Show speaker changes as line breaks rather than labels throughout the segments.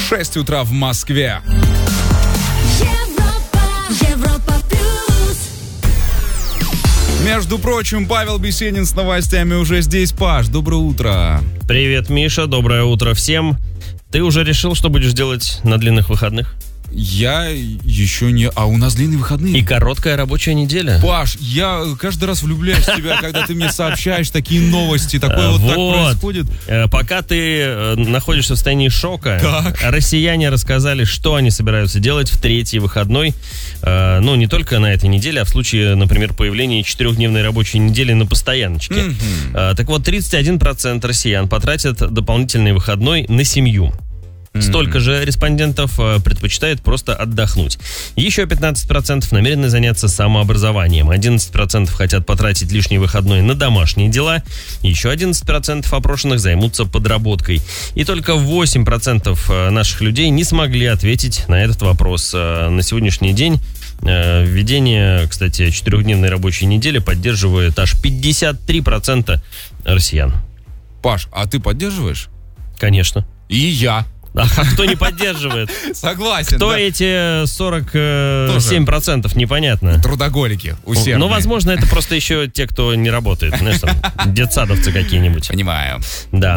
6 утра в Москве.
Европа плюс.
Между прочим, Павел Бесенин с новостями уже здесь. Паш, доброе утро.
Привет, Миша, доброе утро всем. Ты уже решил, что будешь делать на длинных выходных?
Я еще не... А у нас длинные выходные.
И короткая рабочая неделя.
Паш, я каждый раз влюбляюсь в тебя, когда ты мне сообщаешь такие новости. Такое вот так происходит.
Пока ты находишься в состоянии шока,
Так.
россияне рассказали, что они собираются делать в третий выходной. Ну, не только на этой неделе, а в случае, например, появления 4-дневной рабочей недели на постояночке. Так вот, 31% россиян потратят дополнительный выходной на семью. Столько же респондентов предпочитает просто отдохнуть. Еще 15% намерены заняться самообразованием. 11% хотят потратить лишний выходной на домашние дела. Еще 11% опрошенных займутся подработкой. И только 8% наших людей не смогли ответить на этот вопрос. На сегодняшний день введение, кстати, 4-дневной рабочей недели поддерживает аж 53% россиян.
Паш, а ты поддерживаешь?
Конечно.
И я.
А кто не поддерживает?
Согласен.
Кто
да.
эти 47%, непонятно.
Трудоголики, усердные.
Ну, возможно, это просто еще те, кто не работает. Знаешь, там, детсадовцы какие-нибудь.
Понимаю.
Да.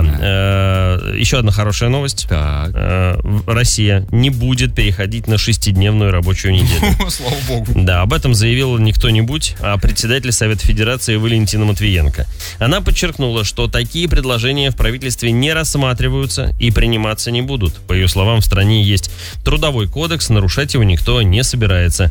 Еще одна хорошая новость.
Так.
Россия не будет переходить на 6-дневную рабочую неделю.
Слава богу.
Да, об этом заявил не кто-нибудь, а председатель Совета Федерации Валентина Матвиенко. Она подчеркнула, что такие предложения в правительстве не рассматриваются и приниматься не будут. По ее словам, в стране есть трудовой кодекс, нарушать его никто не собирается.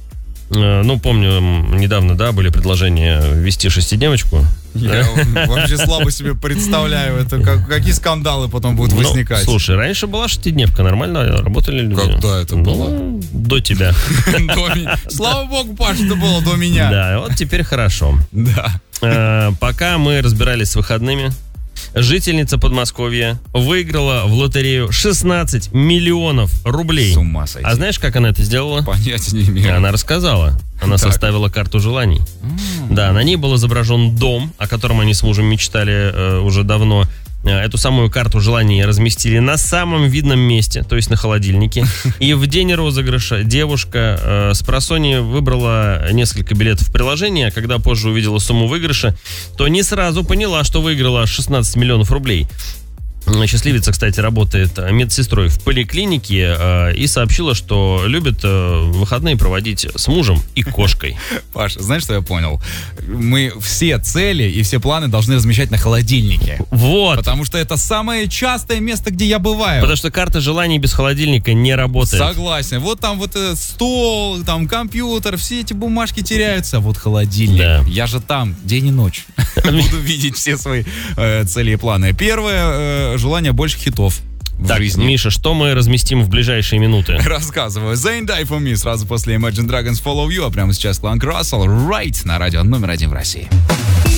Ну, помню, недавно, да, были предложения ввести 6-дневочку.
Я вообще слабо себе представляю, это какие скандалы потом будут возникать.
Слушай, раньше была 6-дневка, нормально работали люди.
Когда это было?
До тебя.
Слава богу, Паш, это было до меня.
Да, вот теперь хорошо.
Да.
Пока мы разбирались с выходными, жительница Подмосковья выиграла в лотерею 16 миллионов рублей.
С ума сойти.
А знаешь, как она это сделала?
Понятия не имею.
Она рассказала. Она составила карту желаний. Да, на ней был изображен дом, о котором они с мужем мечтали уже давно. Эту самую карту желаний разместили на самом видном месте, то есть на холодильнике. И в день розыгрыша девушка с просонья выбрала несколько билетов в приложении, а когда позже увидела сумму выигрыша, то не сразу поняла, что выиграла 16 миллионов рублей. Счастливица, кстати, работает медсестрой в поликлинике и сообщила, что любит выходные проводить с мужем и кошкой.
Паша, знаешь, что я понял? Мы все цели и все планы должны размещать на холодильнике.
Вот.
Потому что это самое частое место, где я бываю.
Потому что карта желаний без холодильника не работает.
Согласен. Вот там вот стол, там компьютер, все эти бумажки теряются. А вот холодильник.
Да.
Я же там день и ночь. Буду видеть все свои цели и планы. Первое желание больше хитов в
Так,
жизни.
Миша, что мы разместим в ближайшие минуты?
Рассказываю. Zayn Die For Me сразу после Imagine Dragons Follow You, а прямо сейчас Кланк Рассел, Right, на радио номер 1 в России.